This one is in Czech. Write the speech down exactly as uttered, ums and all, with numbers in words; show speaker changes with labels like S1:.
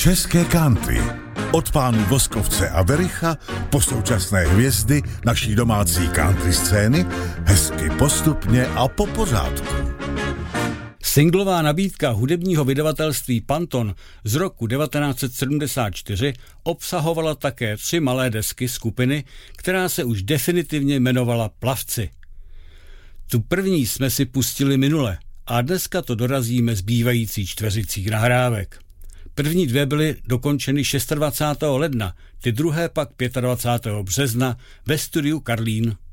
S1: České country. Od pánů Voskovce a Vericha po současné hvězdy naší domácí country scény hezky postupně a po pořádku.
S2: Singlová nabídka hudebního vydavatelství Panton z roku devatenáct set sedmdesát čtyři obsahovala také tři malé desky skupiny, která se už definitivně jmenovala Plavci. Tu první jsme si pustili minule a dneska to dorazíme zbývající čtveřicí nahrávek. První dvě byly dokončeny dvacátého šestého ledna, ty druhé pak dvacátého pátého března ve studiu Karlín.